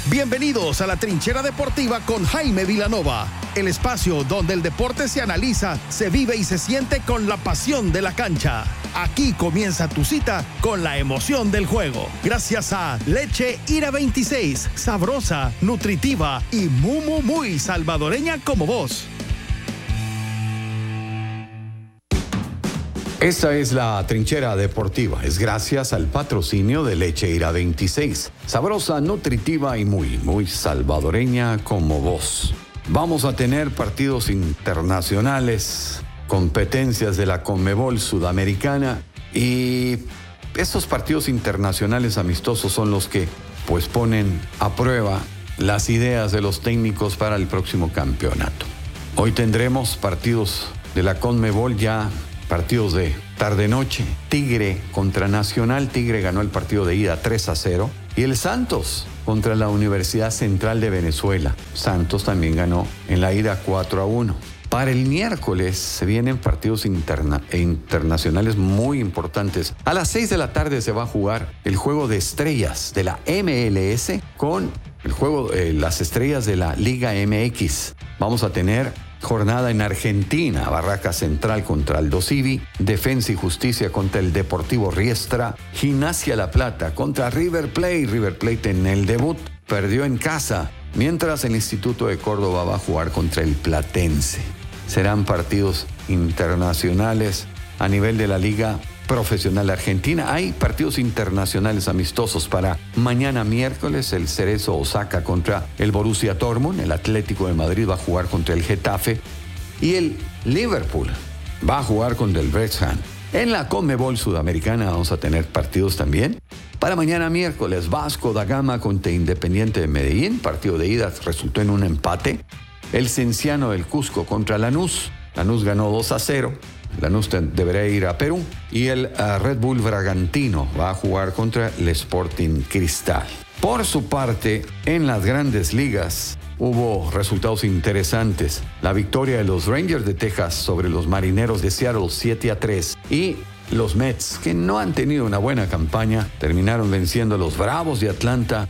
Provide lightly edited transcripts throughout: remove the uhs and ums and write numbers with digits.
Bienvenidos a la Trinchera Deportiva con Jaime Vilanova, el espacio donde el deporte se analiza, se vive y se siente con la pasión de la cancha. Aquí comienza tu cita con la emoción del juego. Gracias a Leche Ira 26, sabrosa, nutritiva y muy salvadoreña como vos. Esta es la Trinchera Deportiva. Es gracias al patrocinio de Leche Ira 26. Sabrosa, nutritiva y muy salvadoreña como vos. Vamos a tener partidos internacionales, competencias de la Conmebol Sudamericana y estos partidos internacionales amistosos son los que pues ponen a prueba las ideas de los técnicos para el próximo campeonato. Hoy tendremos partidos de la Conmebol ya. Partidos de tarde-noche. Tigre contra Nacional. Tigre ganó el partido de ida 3-0. Y el Santos contra la Universidad Central de Venezuela. Santos también ganó en la ida 4-1. Para el miércoles se vienen partidos internacionales muy importantes. A las 6 de la tarde se va a jugar el juego de estrellas de la MLS con el juego las estrellas de la Liga MX. Vamos a tener jornada en Argentina, Barraca Central contra Aldo Civi, Defensa y Justicia contra el Deportivo Riestra, Gimnasia La Plata contra River Plate en el debut perdió en casa, mientras el Instituto de Córdoba va a jugar contra el Platense. Serán partidos internacionales a nivel de la Liga Profesional Argentina. Hay partidos internacionales amistosos para mañana miércoles. El Cerezo Osaka contra el Borussia Dortmund. El Atlético de Madrid va a jugar contra el Getafe. Y el Liverpool va a jugar contra el West Ham. En la Conmebol Sudamericana vamos a tener partidos también. Para mañana miércoles, Vasco da Gama contra Independiente de Medellín. Partido de ida resultó en un empate. El Cienciano del Cusco contra Lanús. Lanús ganó 2-0. Lanús deberá ir a Perú. Y el Red Bull Bragantino va a jugar contra el Sporting Cristal. Por su parte, en las grandes ligas hubo resultados interesantes. La victoria de los Rangers de Texas sobre los Marineros de Seattle 7-3. Y los Mets, que no han tenido una buena campaña, terminaron venciendo a los Bravos de Atlanta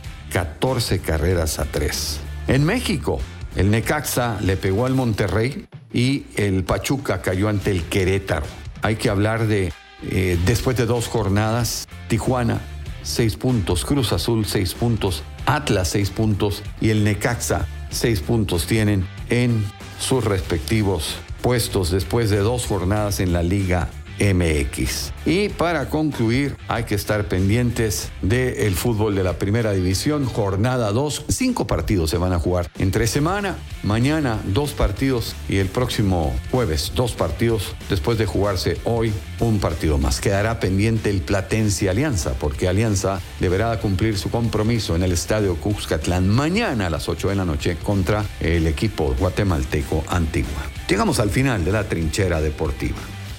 14-3. En México, el Necaxa le pegó al Monterrey y el Pachuca cayó ante el Querétaro. Hay que hablar de, después de 2 jornadas, Tijuana 6 puntos, Cruz Azul 6 puntos, Atlas 6 puntos y el Necaxa 6 puntos tienen en sus respectivos puestos después de 2 jornadas en la Liga MX. Y para concluir, hay que estar pendientes del fútbol de la Primera División, jornada 2. 5 partidos se van a jugar entre semana. Mañana 2 partidos y el próximo jueves 2 partidos. Después de jugarse hoy un partido más. Quedará pendiente el Platense Alianza, porque Alianza deberá cumplir su compromiso en el Estadio Cuscatlán mañana a las 8 de la noche contra el equipo guatemalteco Antigua. Llegamos al final de la Trinchera Deportiva.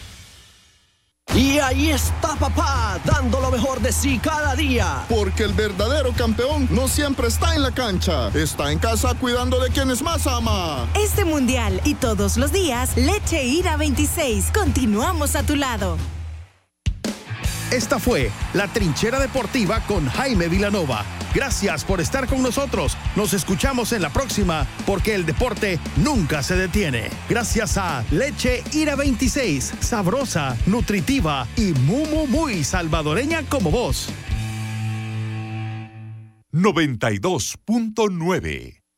Y ahí está papá, dando lo mejor de sí cada día. Porque el verdadero campeón no siempre está en la cancha, está en casa cuidando de quienes más ama. Este mundial y todos los días, Leche Ira 26. Continuamos a tu lado. Esta fue la Trinchera Deportiva con Jaime Vilanova. Gracias por estar con nosotros. Nos escuchamos en la próxima, porque el deporte nunca se detiene. Gracias a Leche Ira 26, sabrosa, nutritiva y muy salvadoreña como vos. 92.9